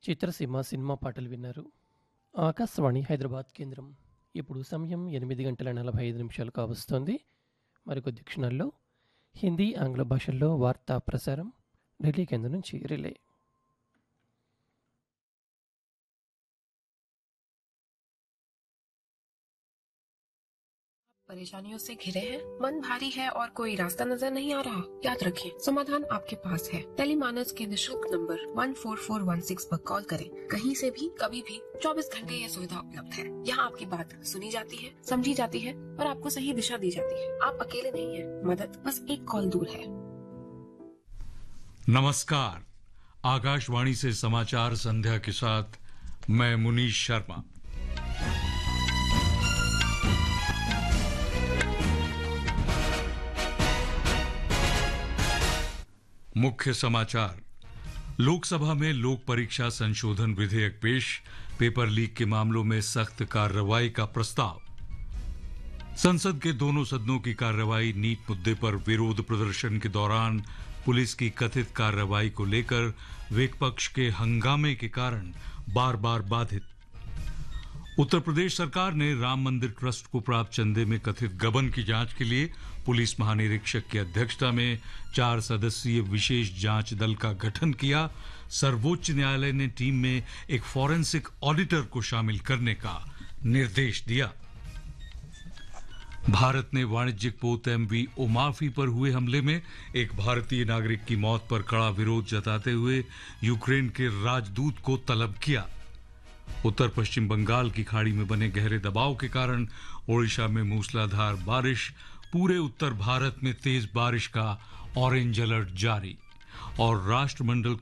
చిత్రసీమ cinema పాటలు విన్నారు. ఆకాశవాణి హైదరాబాద్ కేంద్రం. ఇప్పుడు సమయం 8:45 కావస్తోంది. మరికొద్ది క్షణాల్లో హిందీ, ఆంగ్ల భాషల్లో వార్తా ప్రసారం ఢిల్లీ కేంద్రం నుంచి రిలే. परेशानियों से घिरे हैं, मन भारी है और कोई रास्ता नजर नहीं आ रहा? याद रखें, समाधान आपके पास है। टेलीमानस के निशुल्क नंबर 14416 पर कॉल करें। कहीं से भी कभी भी 24 घंटे यह सुविधा उपलब्ध है। यहाँ आपकी बात सुनी जाती है, समझी जाती है और आपको सही दिशा दी जाती है। आप अकेले नहीं हैं, मदद बस एक कॉल दूर है। नमस्कार, आकाशवाणी से समाचार संध्या के साथ मैं मुनीश शर्मा। मुख्य समाचार। लोकसभा में लोक परीक्षा संशोधन विधेयक पेश, पेपर लीक के मामलों में सख्त कार्रवाई का प्रस्ताव। संसद के दोनों सदनों की कार्रवाई नीट मुद्दे पर विरोध प्रदर्शन के दौरान पुलिस की कथित कार्रवाई को लेकर विपक्ष के हंगामे के कारण बार बार बाधित। उत्तर प्रदेश सरकार ने राम मंदिर ट्रस्ट को प्राप्त चंदे में कथित गबन की जांच के लिए पुलिस महानिरीक्षक की अध्यक्षता में 4 सदस्यीय विशेष जांच दल का गठन किया। सर्वोच्च न्यायालय ने टीम में एक फॉरेंसिक ऑडिटर को शामिल करने का निर्देश दिया। भारत ने वाणिज्यिक पोत एमवी ओमाफी पर हुए हमले में एक भारतीय नागरिक की मौत पर कड़ा विरोध जताते हुए यूक्रेन के राजदूत को तलब किया। उत्तर पश्चिम बंगाल की खाड़ी में बने गहरे दबाव के कारण ओडिशा में मूसलाधार बारिश, पूरे उत्तर भारत में तेज बारिश का ऑरेंज अलर्ट जारी। और राष्ट्रमंडल